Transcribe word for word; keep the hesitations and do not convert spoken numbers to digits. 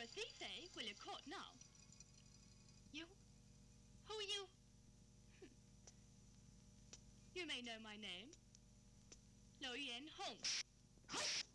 a thief, eh? Well, you're caught now. You? Who are you? You may know my name. Lo Yen Hong.